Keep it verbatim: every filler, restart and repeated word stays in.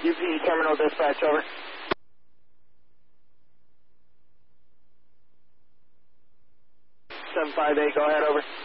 U P Terminal Dispatch, over. seven five eight, go ahead, over.